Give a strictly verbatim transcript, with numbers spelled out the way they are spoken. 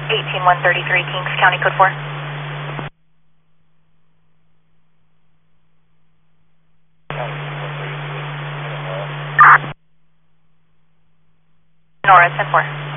eighteen one thirty-three, Kings County, code four. Nora, ten four.